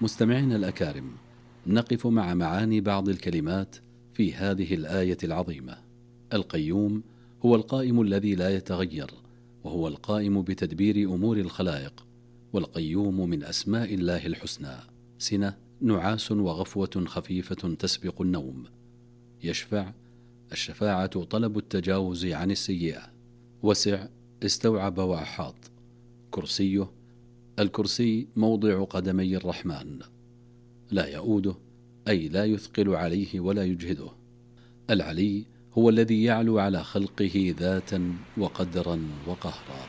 مستمعينا الأكارم، نقف مع معاني بعض الكلمات في هذه الآية العظيمة. القيوم هو القائم الذي لا يتغير، وهو القائم بتدبير أمور الخلائق. والقيوم من أسماء الله الحسنى. سنة، نعاس وغفوة خفيفة تسبق النوم. يشفع، الشفاعة طلب التجاوز عن السيئة. وسع، استوعب وأحاط. كرسيه، الكرسي موضع قدمي الرحمن. لا يؤوده، أي لا يثقل عليه ولا يجهده. العلي هو الذي يعلو على خلقه ذاتا وقدرا وقهرا.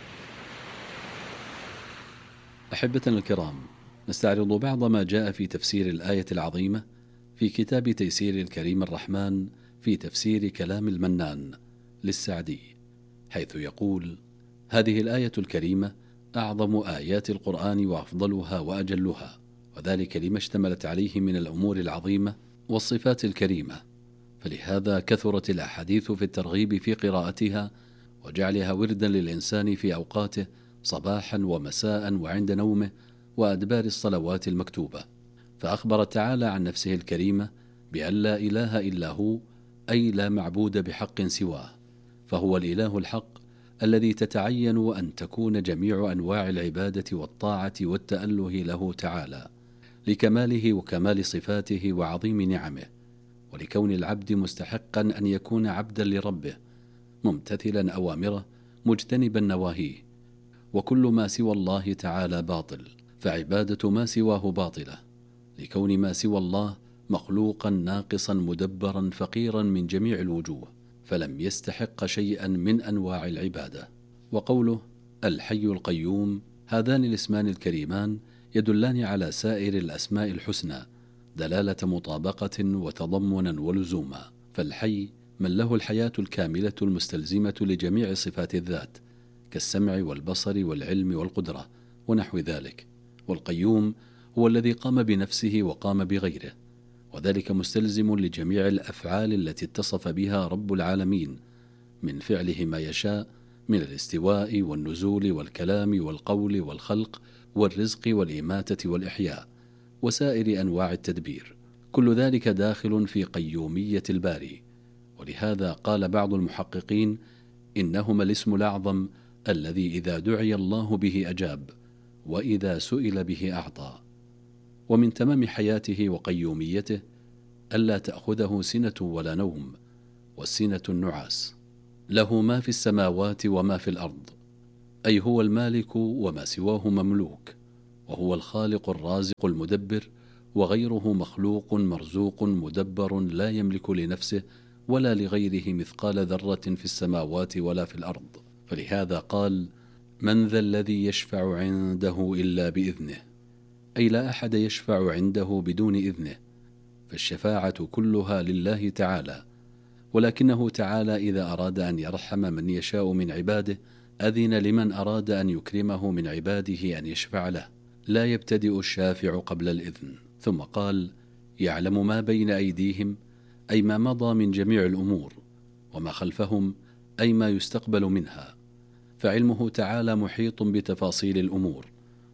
أحبتنا الكرام، نستعرض بعض ما جاء في تفسير الآية العظيمة في كتاب تيسير الكريم الرحمن في تفسير كلام المنان للسعدي، حيث يقول: هذه الآية الكريمة أعظم آيات القرآن وأفضلها وأجلها، وذلك لما اشتملت عليه من الأمور العظيمة والصفات الكريمة، فلهذا كثرت الأحاديث في الترغيب في قراءتها وجعلها وردا للإنسان في أوقاته صباحا ومساء وعند نومه وأدبار الصلوات المكتوبة. فأخبر تعالى عن نفسه الكريمة بأن لا إله إلا هو، أي لا معبود بحق سواه، فهو الإله الحق الذي تتعين أن تكون جميع أنواع العبادة والطاعة والتأله له تعالى، لكماله وكمال صفاته وعظيم نعمه، ولكون العبد مستحقا أن يكون عبدا لربه، ممتثلا أوامره مجتنبا نواهيه. وكل ما سوى الله تعالى باطل، فعبادة ما سواه باطلة، لكون ما سوى الله مخلوقا ناقصا مدبرا فقيرا من جميع الوجوه، فلم يستحق شيئا من أنواع العبادة. وقوله الحي القيوم، هذان الاسمان الكريمان يدلان على سائر الأسماء الحسنى دلالة مطابقة وتضمنا ولزوما. فالحي من له الحياة الكاملة المستلزمة لجميع صفات الذات، كالسمع والبصر والعلم والقدرة ونحو ذلك. والقيوم هو الذي قام بنفسه وقام بغيره، وذلك مستلزم لجميع الأفعال التي اتصف بها رب العالمين من فعله ما يشاء من الاستواء والنزول والكلام والقول والخلق والرزق والإماتة والإحياء وسائر أنواع التدبير. كل ذلك داخل في قيومية الباري. ولهذا قال بعض المحققين إنهما الاسم الأعظم الذي إذا دعي الله به أجاب، وإذا سئل به أعطى. ومن تمام حياته وقيوميته ألا تأخذه سنة ولا نوم، والسنة النعاس. له ما في السماوات وما في الأرض، أي هو المالك وما سواه مملوك، وهو الخالق الرازق المدبر، وغيره مخلوق مرزوق مدبر لا يملك لنفسه ولا لغيره مثقال ذرة في السماوات ولا في الأرض. فلهذا قال: من ذا الذي يشفع عنده إلا بإذنه، أي لا أحد يشفع عنده بدون إذنه، فالشفاعة كلها لله تعالى. ولكنه تعالى إذا أراد أن يرحم من يشاء من عباده أذن لمن أراد أن يكرمه من عباده أن يشفع له، لا يبتدئ الشافع قبل الإذن. ثم قال: يعلم ما بين أيديهم، أي ما مضى من جميع الأمور، وما خلفهم، أي ما يستقبل منها. فعلمه تعالى محيط بتفاصيل الأمور،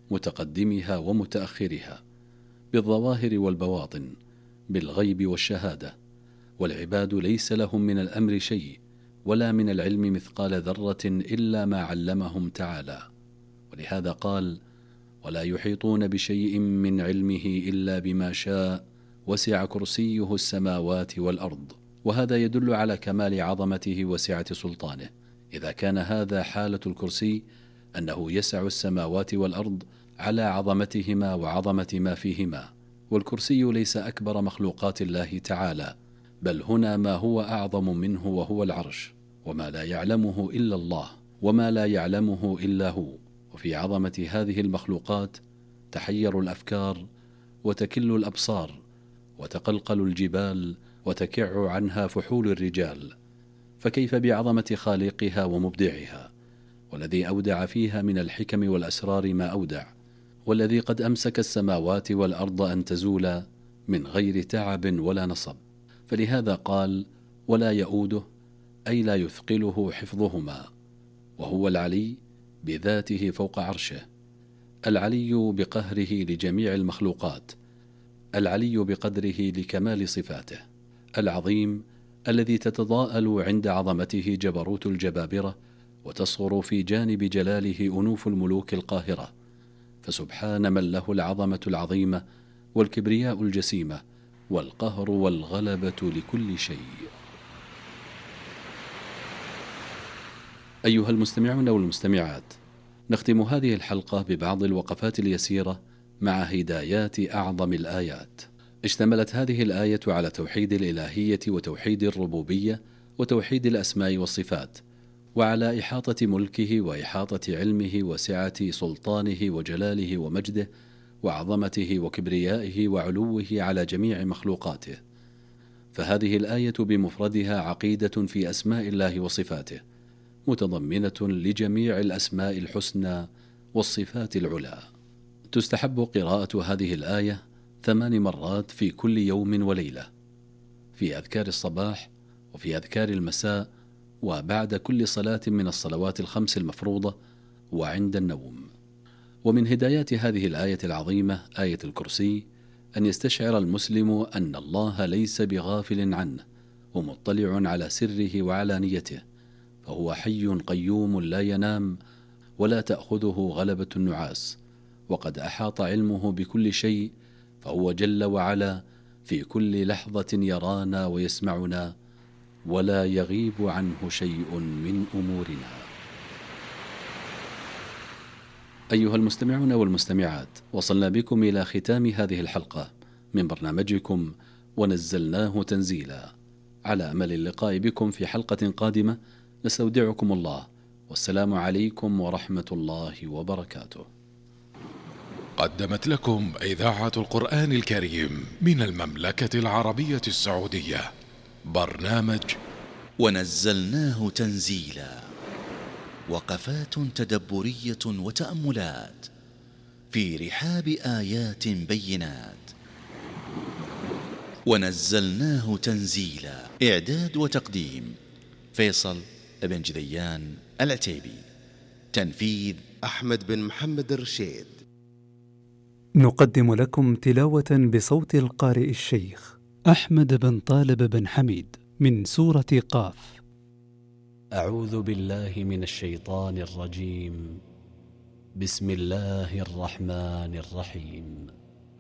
متقدمها ومتأخرها، بالظواهر والبواطن، بالغيب والشهادة. والعباد ليس لهم من الأمر شيء ولا من العلم مثقال ذرة إلا ما علمهم تعالى. ولهذا قال: ولا يحيطون بشيء من علمه إلا بما شاء وسع كرسيه السماوات والأرض. وهذا يدل على كمال عظمته وسعة سلطانه، إذا كان هذا حالة الكرسي أنه يسع السماوات والأرض على عظمتهما وعظمة ما فيهما. والكرسي ليس أكبر مخلوقات الله تعالى، بل هنا ما هو أعظم منه، وهو العرش، وما لا يعلمه إلا الله، وما لا يعلمه إلا هو. وفي عظمة هذه المخلوقات تحير الأفكار وتكل الأبصار وتقلقل الجبال وتكع عنها فحول الرجال، فكيف بعظمة خالقها ومبدعها، والذي أودع فيها من الحكم والأسرار ما أودع، والذي قد أمسك السماوات والأرض أن تزولا من غير تعب ولا نصب. فلهذا قال: ولا يؤوده، أي لا يثقله حفظهما، وهو العلي بذاته فوق عرشه، العلي بقهره لجميع المخلوقات، العلي بقدره لكمال صفاته، العظيم الذي تتضاءل عند عظمته جبروت الجبابرة وتصغر في جانب جلاله أنوف الملوك القاهرة، فسبحان من له العظمة العظيمة والكبرياء الجسيمة والقهر والغلبة لكل شيء. أيها المستمعون والمستمعات، نختم هذه الحلقة ببعض الوقفات اليسيرة مع هدايات أعظم الآيات. اشتملت هذه الآية على توحيد الإلهية وتوحيد الربوبية وتوحيد الأسماء والصفات، وعلى إحاطة ملكه وإحاطة علمه وسعة سلطانه وجلاله ومجده وعظمته وكبريائه وعلوه على جميع مخلوقاته. فهذه الآية بمفردها عقيدة في أسماء الله وصفاته، متضمنة لجميع الأسماء الحسنى والصفات العلى. تستحب قراءة هذه الآية 8 مرات في كل يوم وليلة، في أذكار الصباح وفي أذكار المساء وبعد كل صلاة من الصلوات ال5 المفروضة وعند النوم. ومن هدايات هذه الآية العظيمة آية الكرسي أن يستشعر المسلم أن الله ليس بغافل عنه ومطلع على سره وعلانيته، فهو حي قيوم لا ينام ولا تأخذه غلبة النعاس، وقد أحاط علمه بكل شيء، فهو جل وعلا في كل لحظة يرانا ويسمعنا ولا يغيب عنه شيء من أمورنا. أيها المستمعون والمستمعات، وصلنا بكم إلى ختام هذه الحلقة من برنامجكم ونزلناه تنزيلا. على أمل اللقاء بكم في حلقة قادمة، نستودعكم الله، والسلام عليكم ورحمة الله وبركاته. قدمت لكم إذاعة القرآن الكريم من المملكة العربية السعودية برنامج ونزلناه تنزيلا، وقفات تدبرية وتأملات في رحاب آيات بينات. ونزلناه تنزيلا، إعداد وتقديم فيصل بن جذيان العتيبي، تنفيذ أحمد بن محمد الرشيد. نقدم لكم تلاوة بصوت القارئ الشيخ أحمد بن طالب بن حميد من سورة قاف. أعوذ بالله من الشيطان الرجيم. بسم الله الرحمن الرحيم.